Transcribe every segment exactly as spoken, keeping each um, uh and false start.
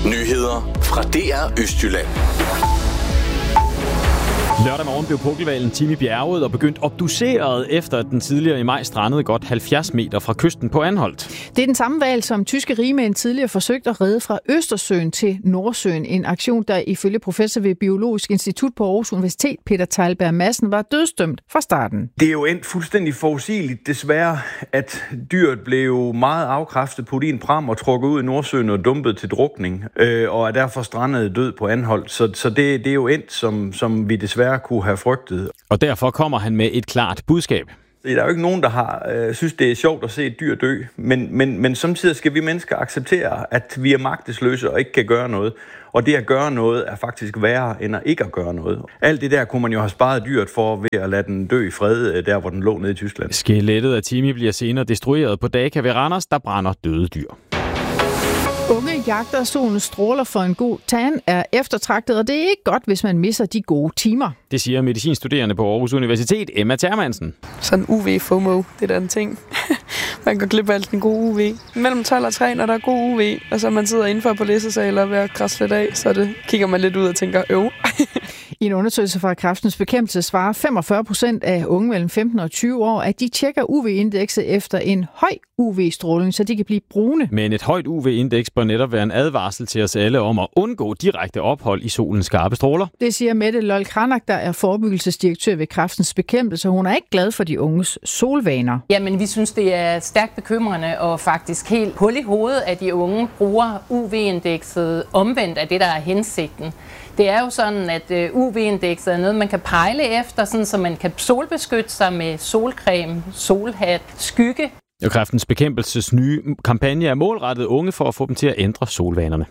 Nyheder fra D R Østjylland. Lørdag morgen blev pukkelhvalen Timmy bjerget og begyndt obduceret, efter at den tidligere i maj strandede godt halvfjerds meter fra kysten på Anholt. Det er den samme hval, som tyske rigmænd tidligere forsøgte at redde fra Østersøen til Nordsøen. En aktion, der ifølge professor ved Biologisk Institut på Aarhus Universitet, Peter Teilberg Madsen, var dødsdømt fra starten. Det er jo endt fuldstændig forudsigeligt, desværre, at dyret blev meget afkræftet, puttet i en pram og trukket ud i Nordsøen og dumpet til drukning, øh, og er derfor strandet død på Anholt. Så, så det, det er jo endt, som, som vi desværre kunne have frygtet. Og derfor kommer han med et klart budskab. Der er jo ikke nogen, der har øh, synes, det er sjovt at se et dyr dø, men, men, men samtidig skal vi mennesker acceptere, at vi er magtesløse og ikke kan gøre noget. Og det at gøre noget er faktisk værre end at ikke at gøre noget. Alt det der kunne man jo have sparet dyret for ved at lade den dø i fred, der hvor den lå nede i Tyskland. Skelettet af Timmy bliver senere destrueret på Daka ved Randers, der brænder døde dyr. Unge jagter solens stråler for en god tan er eftertragtet, og det er ikke godt, hvis man misser de gode timer. Det siger medicinstuderende på Aarhus Universitet, Emma Thermansen. Sådan U V-FOMO, det er den ting. Man går glip af alt den gode U V. Mellem tolv og tre, når der er god U V, og så man sidder indenfor på læsesal og ved at græsse lidt af, så det kigger man lidt ud og tænker, øv. I en undersøgelse fra Kræftens Bekæmpelse svarer femogfyrre procent af unge mellem femten og tyve år, at de tjekker U V-indekset efter en høj U V-stråling, så de kan blive brune. Men et højt U V-indeks bør netop være en advarsel til os alle om at undgå direkte ophold i solens skarpe stråler. Det siger Mette Lold Kranak, der er forebyggelsesdirektør ved Kræftens Bekæmpelse. Hun er ikke glad for de unges solvaner. Jamen, vi synes, det er stærkt bekymrende og faktisk helt hul i hovedet, at de unge bruger U V-indekset omvendt af det, der er hensigten. Det er jo sådan, at U V-indekset er noget, man kan pejle efter, sådan, så man kan solbeskytte sig med solcreme, solhat, skygge. Og Kræftens Bekæmpelses nye kampagne er målrettet unge for at få dem til at ændre solvanerne.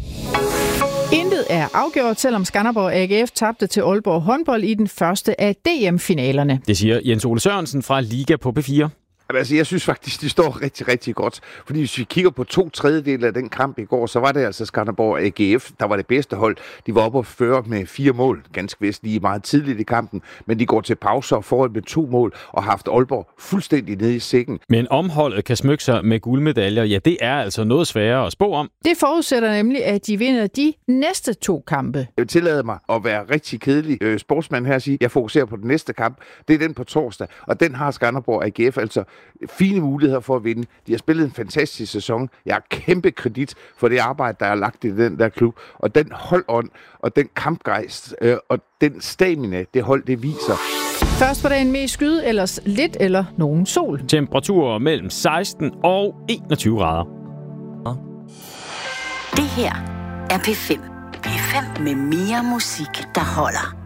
Intet er afgjort, selvom Skanderborg A G F tabte til Aalborg håndbold i den første af D M-finalerne. Det siger Jens Ole Sørensen fra Liga på P fire. Altså, jeg synes faktisk, de står rigtig, rigtig godt. Fordi hvis vi kigger på to tredjedele af den kamp i går, så var det altså Skanderborg A G F, der var det bedste hold. De var oppe og føre med fire mål, ganske vist lige meget tidligt i kampen, men de går til pauser og foran med to mål og har haft Aalborg fuldstændig nede i sækken. Men omholdet kan smykke sig med guldmedaljer, ja, det er altså noget sværere at spå om. Det forudsætter nemlig, at de vinder de næste to kampe. Jeg vil tillade mig at være rigtig kedelig øh, sportsmand her og sige, jeg fokuserer på den næste kamp. Det er den på torsdag, og den har Skanderborg A G F altså fine muligheder for at vinde. De har spillet en fantastisk sæson. Jeg har kæmpe kredit for det arbejde, der er lagt i den der klub. Og den holdånd, og den kampgejst, øh, og den stamina, det hold, det viser. Først på dagen mest skyde, ellers lidt eller nogen sol. Temperaturer mellem seksten og enogtyve grader. Det her er P fem. P fem med mere musik, der holder.